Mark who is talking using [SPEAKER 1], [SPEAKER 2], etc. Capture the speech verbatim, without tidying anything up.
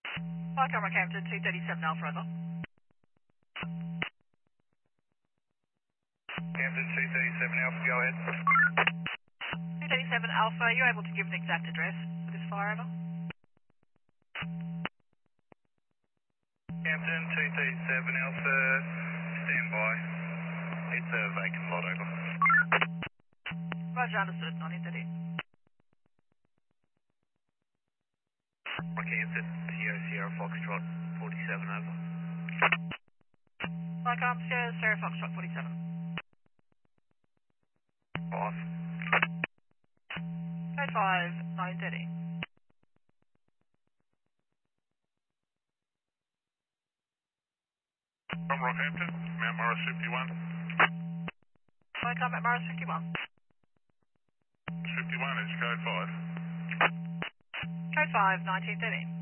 [SPEAKER 1] Welcome, Rockhampton, two thirty-seven Alpha, over.
[SPEAKER 2] Hampton two thirty-seven Alpha, go ahead.
[SPEAKER 1] two thirty-seven Alpha, are you able to give an exact address for this fire, over?
[SPEAKER 2] Hampton two thirty-seven Alpha, stand by. It's a vacant lot, over.
[SPEAKER 1] Roger, understood, nineteen thirty.
[SPEAKER 2] Rockhampton, Sierra Sierra Foxtrot forty-seven, over.
[SPEAKER 1] Welcome, Sierra Sierra Foxtrot forty-seven.
[SPEAKER 2] Five.
[SPEAKER 1] Code five, nineteen thirty.
[SPEAKER 2] From Rockhampton, Mount Morris fifty-one.
[SPEAKER 1] Welcome at Morris fifty-one.
[SPEAKER 2] fifty-one is code five.
[SPEAKER 1] Code five, nineteen thirty.